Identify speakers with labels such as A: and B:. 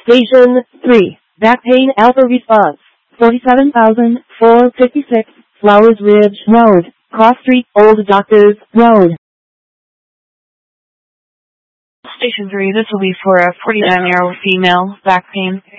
A: Station 3. Back pain alpha response. 47,456 Flowers Ridge Road, Cross Street, Old Doctors Road.
B: Station 3, this will be for a 49-year-old female, back pain.